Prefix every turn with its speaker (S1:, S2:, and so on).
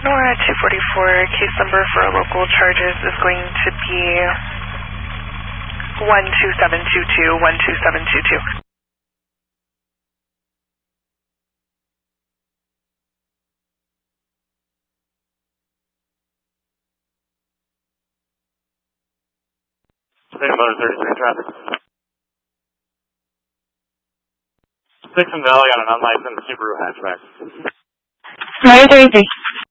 S1: NORAD 244, case number for local charges is going to be 12722, 12722.
S2: Motor 33 traffic. 6 in Valley on an unlicensed Subaru hatchback.
S3: Motor 33.